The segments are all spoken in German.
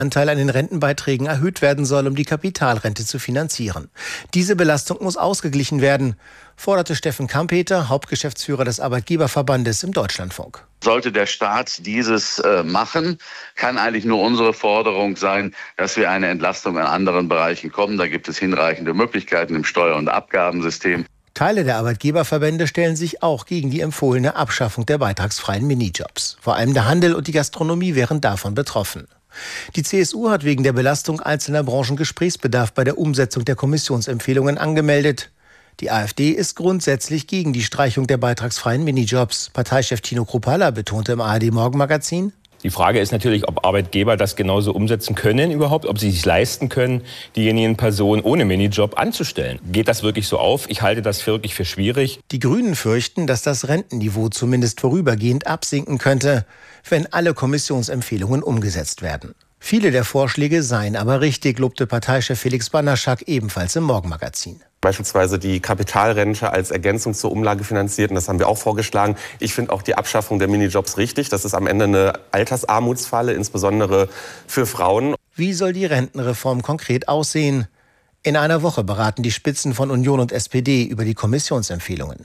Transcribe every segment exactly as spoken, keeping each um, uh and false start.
Anteil an den Rentenbeiträgen erhöht werden soll, um die Kapitalrente zu finanzieren. Diese Belastung muss ausgeglichen werden, forderte Steffen Kampeter, Hauptgeschäftsführer des Arbeitgeberverbandes, im Deutschlandfunk. Sollte der Staat dieses äh, machen, kann eigentlich nur unsere Forderung sein, dass wir eine Entlastung in anderen Bereichen kommen. Da gibt es hinreichende Möglichkeiten im Steuer- und Abgabensystem. Teile der Arbeitgeberverbände stellen sich auch gegen die empfohlene Abschaffung der beitragsfreien Minijobs. Vor allem der Handel und die Gastronomie wären davon betroffen. Die C S U hat wegen der Belastung einzelner Branchen Gesprächsbedarf bei der Umsetzung der Kommissionsempfehlungen angemeldet. Die AfD ist grundsätzlich gegen die Streichung der beitragsfreien Minijobs. Parteichef Tino Kruppalla betonte im A R D-Morgenmagazin: Die Frage ist natürlich, ob Arbeitgeber das genauso umsetzen können überhaupt, ob sie es sich leisten können, diejenigen Personen ohne Minijob anzustellen. Geht das wirklich so auf? Ich halte das wirklich für schwierig. Die Grünen fürchten, dass das Rentenniveau zumindest vorübergehend absinken könnte, wenn alle Kommissionsempfehlungen umgesetzt werden. Viele der Vorschläge seien aber richtig, lobte Parteichef Felix Banaschak ebenfalls im Morgenmagazin. Beispielsweise die Kapitalrente als Ergänzung zur Umlage finanziert. Und das haben wir auch vorgeschlagen. Ich finde auch die Abschaffung der Minijobs richtig. Das ist am Ende eine Altersarmutsfalle, insbesondere für Frauen. Wie soll die Rentenreform konkret aussehen? In einer Woche beraten die Spitzen von Union und S P D über die Kommissionsempfehlungen.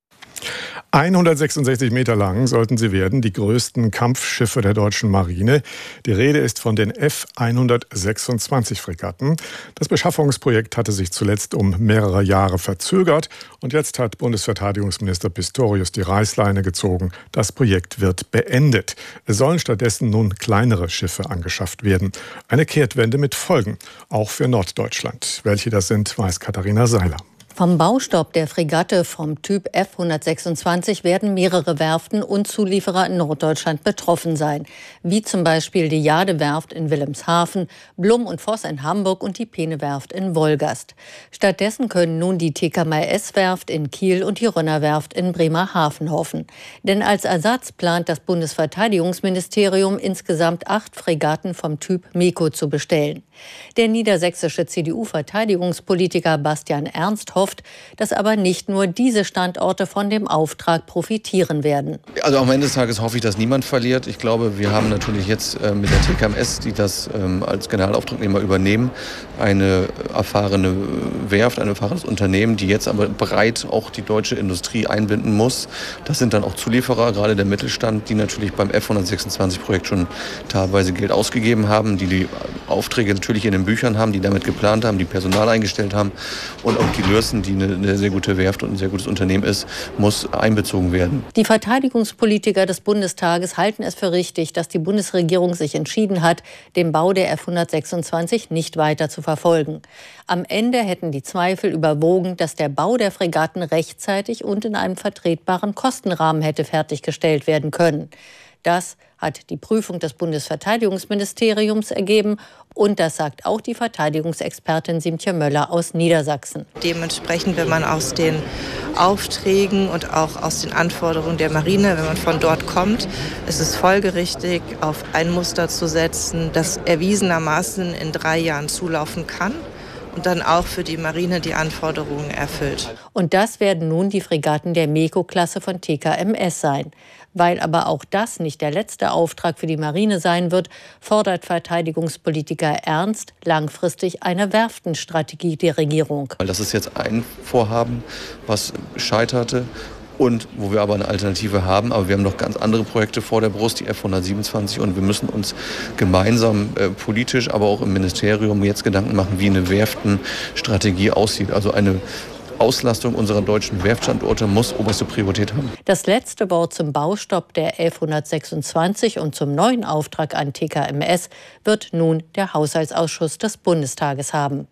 hundertsechsundsechzig Meter lang sollten sie werden, die größten Kampfschiffe der deutschen Marine. Die Rede ist von den F hundertsechsundzwanzig Fregatten. Das Beschaffungsprojekt hatte sich zuletzt um mehrere Jahre verzögert. Und jetzt hat Bundesverteidigungsminister Pistorius die Reißleine gezogen. Das Projekt wird beendet. Es sollen stattdessen nun kleinere Schiffe angeschafft werden. Eine Kehrtwende mit Folgen, auch für Norddeutschland. Welche das sind, weiß Katharina Seiler. Vom Baustopp der Fregatte vom Typ F hundertsechsundzwanzig werden mehrere Werften und Zulieferer in Norddeutschland betroffen sein. Wie zum Beispiel die Jade-Werft in Wilhelmshaven, Blum und Voss in Hamburg und die Peene-Werft in Wolgast. Stattdessen können nun die T K M S-Werft in Kiel und die Rönner-Werft in Bremerhaven hoffen. Denn als Ersatz plant das Bundesverteidigungsministerium insgesamt acht Fregatten vom Typ MEKO zu bestellen. Der niedersächsische C D U-Verteidigungspolitiker Bastian Ernst hofft, dass aber nicht nur diese Standorte von dem Auftrag profitieren werden. Also am Ende des Tages hoffe ich, dass niemand verliert. Ich glaube, wir haben natürlich jetzt äh, mit der T K M S, die das ähm, als Generalauftragnehmer übernehmen, eine erfahrene Werft, ein erfahrenes Unternehmen, die jetzt aber breit auch die deutsche Industrie einbinden muss. Das sind dann auch Zulieferer, gerade der Mittelstand, die natürlich beim F hundertsechsundzwanzig Projekt schon teilweise Geld ausgegeben haben, die die Aufträge natürlich in den Büchern haben, die damit geplant haben, die Personal eingestellt haben. Und auch die Lürssen, die eine, eine sehr gute Werft und ein sehr gutes Unternehmen ist, muss einbezogen werden. Die Verteidigungspolitiker des Bundestages halten es für richtig, dass die Bundesregierung sich entschieden hat, den Bau der F hundertsechsundzwanzig nicht weiter zu verfolgen. Am Ende hätten die Zweifel überwogen, dass der Bau der Fregatten rechtzeitig und in einem vertretbaren Kostenrahmen hätte fertiggestellt werden können. Das hat die Prüfung des Bundesverteidigungsministeriums ergeben und das sagt auch die Verteidigungsexpertin Siemtje Möller aus Niedersachsen. Dementsprechend, wenn man aus den Aufträgen und auch aus den Anforderungen der Marine, wenn man von dort kommt, ist es folgerichtig, auf ein Muster zu setzen, das erwiesenermaßen in drei Jahren zulaufen kann und dann auch für die Marine die Anforderungen erfüllt. Und das werden nun die Fregatten der MEKO-Klasse von T K M S sein. Weil aber auch das nicht der letzte Auftrag für die Marine sein wird, fordert Verteidigungspolitiker Ernst langfristig eine Werftenstrategie der Regierung. Das ist jetzt ein Vorhaben, was scheiterte und wo wir aber eine Alternative haben. Aber wir haben noch ganz andere Projekte vor der Brust, die F hundertsiebenundzwanzig. Und wir müssen uns gemeinsam äh, politisch, aber auch im Ministerium jetzt Gedanken machen, wie eine Werftenstrategie aussieht. Also eine Auslastung unserer deutschen Werftstandorte muss oberste Priorität haben. Das letzte Wort zum Baustopp der F hundertsechsundzwanzig und zum neuen Auftrag an T K M S wird nun der Haushaltsausschuss des Bundestages haben.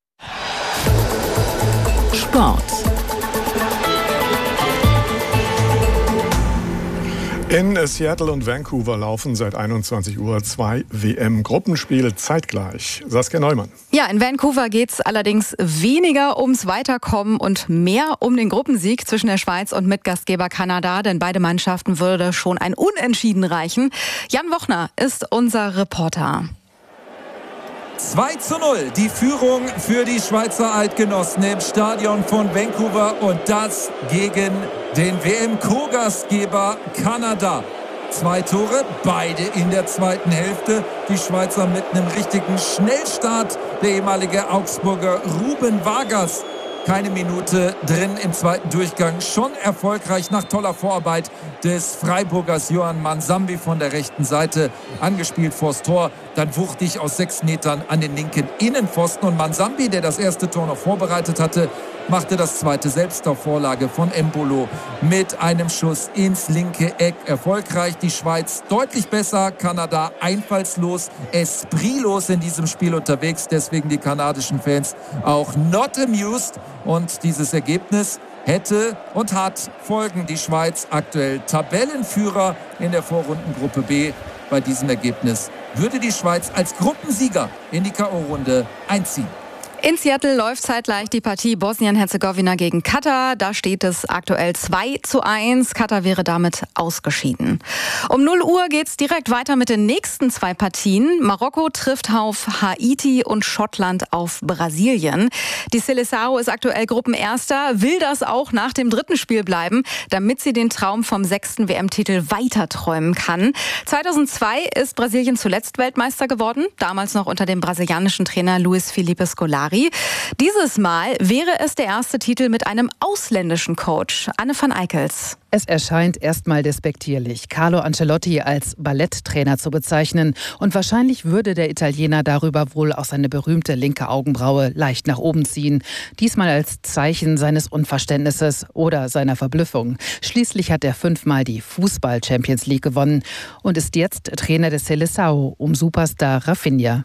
Sport. In Seattle und Vancouver laufen seit einundzwanzig Uhr zwei W M-Gruppenspiele zeitgleich. Saskia Neumann. Ja, in Vancouver geht es allerdings weniger ums Weiterkommen und mehr um den Gruppensieg zwischen der Schweiz und Mitgastgeber Kanada, denn beide Mannschaften würde schon ein Unentschieden reichen. Jan Wochner ist unser Reporter. zwei zu null, die Führung für die Schweizer Eidgenossen im Stadion von Vancouver und das gegen den W M-Co-Gastgeber Kanada. Zwei Tore, beide in der zweiten Hälfte. Die Schweizer mit einem richtigen Schnellstart. Der ehemalige Augsburger Ruben Vargas. Keine Minute drin im zweiten Durchgang. Schon erfolgreich nach toller Vorarbeit des Freiburgers Johann Mansambi von der rechten Seite. Angespielt vors Tor. Dann wuchtig aus sechs Metern an den linken Innenpfosten. Und Mansambi, der das erste Tor noch vorbereitet hatte, machte das zweite selbst auf Vorlage von Embolo mit einem Schuss ins linke Eck. Erfolgreich, die Schweiz deutlich besser, Kanada einfallslos, espritlos in diesem Spiel unterwegs. Deswegen die kanadischen Fans auch not amused. Und dieses Ergebnis hätte und hat Folgen. Die Schweiz aktuell Tabellenführer in der Vorrundengruppe B. Bei diesem Ergebnis würde die Schweiz als Gruppensieger in die K O-Runde einziehen. In Seattle läuft zeitgleich die Partie Bosnien-Herzegowina gegen Katar. Da steht es aktuell zwei zu eins. Katar wäre damit ausgeschieden. Um null Uhr geht's direkt weiter mit den nächsten zwei Partien. Marokko trifft auf Haiti und Schottland auf Brasilien. Die Seleção ist aktuell Gruppenerster, will das auch nach dem dritten Spiel bleiben, damit sie den Traum vom sechsten W M-Titel weiter träumen kann. zweitausendzwei ist Brasilien zuletzt Weltmeister geworden, damals noch unter dem brasilianischen Trainer Luis Felipe Scolari. Dieses Mal wäre es der erste Titel mit einem ausländischen Coach. Anne van Eickels. Es erscheint erstmal despektierlich, Carlo Ancelotti als Balletttrainer zu bezeichnen. Und wahrscheinlich würde der Italiener darüber wohl auch seine berühmte linke Augenbraue leicht nach oben ziehen. Diesmal als Zeichen seines Unverständnisses oder seiner Verblüffung. Schließlich hat er fünfmal die Fußball-Champions League gewonnen und ist jetzt Trainer des Seleção um Superstar Rafinha.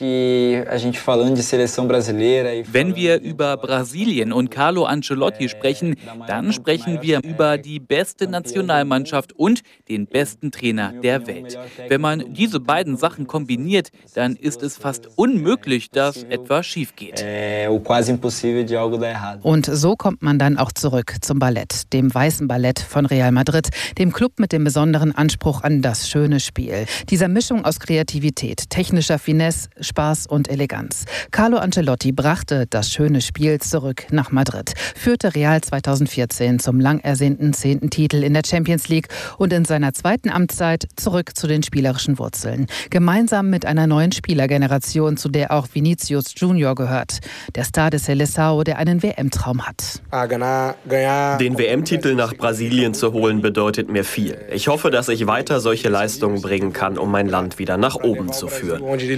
Wenn wir über Brasilien und Carlo Ancelotti sprechen, dann sprechen wir über die beste Nationalmannschaft und den besten Trainer der Welt. Wenn man diese beiden Sachen kombiniert, dann ist es fast unmöglich, dass etwas schief geht. Und so kommt man dann auch zurück zum Ballett, dem weißen Ballett von Real Madrid, dem Club mit dem besonderen Anspruch an das schöne Spiel. Dieser Mischung aus Kreativität, technischer Finesse, Spaß und Eleganz. Carlo Ancelotti brachte das schöne Spiel zurück nach Madrid, führte Real zweitausendvierzehn zum lang ersehnten zehnten Titel in der Champions League und in seiner zweiten Amtszeit zurück zu den spielerischen Wurzeln. Gemeinsam mit einer neuen Spielergeneration, zu der auch Vinicius Junior gehört. Der Star des Seleção, der einen W M-Traum hat. Den W M-Titel nach Brasilien zu holen, bedeutet mir viel. Ich hoffe, dass ich weiter solche Leistungen bringen kann, um mein Land wieder nach oben zu führen.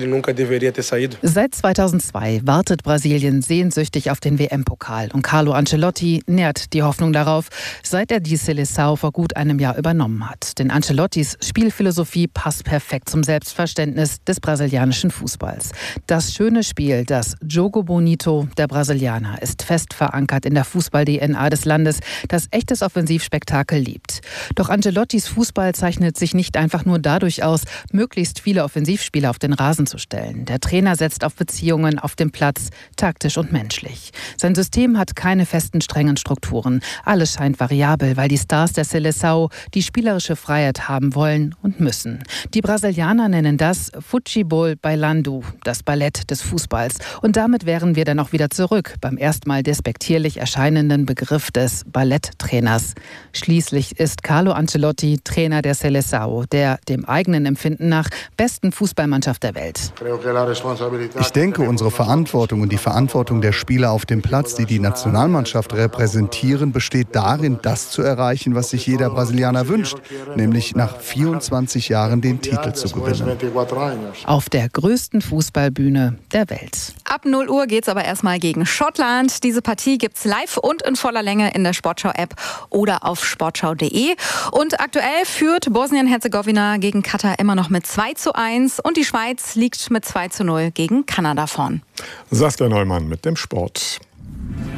Seit zweitausendzwei wartet Brasilien sehnsüchtig auf den W M-Pokal. Und Carlo Ancelotti nährt die Hoffnung darauf, seit er die Seleção vor gut einem Jahr übernommen hat. Denn Ancelottis Spielphilosophie passt perfekt zum Selbstverständnis des brasilianischen Fußballs. Das schöne Spiel, das Jogo Bonito der Brasilianer, ist fest verankert in der Fußball-D N A des Landes, das echtes Offensivspektakel liebt. Doch Ancelottis Fußball zeichnet sich nicht einfach nur dadurch aus, möglichst viele Offensivspieler auf den Rasen zu stellen. Der Trainer setzt auf Beziehungen auf dem Platz, taktisch und menschlich. Sein System hat keine festen, strengen Strukturen. Alles scheint variabel, weil die Stars der Seleção die spielerische Freiheit haben wollen und müssen. Die Brasilianer nennen das Futebol Bailando, das Ballett des Fußballs. Und damit wären wir dann auch wieder zurück beim erstmal despektierlich erscheinenden Begriff des Balletttrainers. Schließlich ist Carlo Ancelotti Trainer der Seleção, der dem eigenen Empfinden nach besten Fußballmannschaft der Welt. Ich denke, unsere Verantwortung und die Verantwortung der Spieler auf dem Platz, die die Nationalmannschaft repräsentieren, besteht darin, das zu erreichen, was sich jeder Brasilianer wünscht, nämlich nach vierundzwanzig Jahren den Titel zu gewinnen. Auf der größten Fußballbühne der Welt. Ab null Uhr geht's aber erstmal gegen Schottland. Diese Partie gibt's live und in voller Länge in der Sportschau-App oder auf sportschau punkt de. Und aktuell führt Bosnien-Herzegowina gegen Katar immer noch mit zwei zu eins und die Schweiz liegt mit zwei zu null gegen Kanada vorn. Saskia Neumann mit dem Sport.